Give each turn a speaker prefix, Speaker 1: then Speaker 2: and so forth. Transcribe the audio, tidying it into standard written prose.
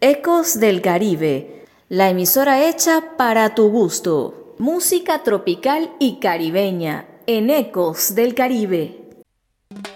Speaker 1: Ecos del Caribe, la emisora hecha para tu gusto. Música tropical y caribeña en Ecos del Caribe.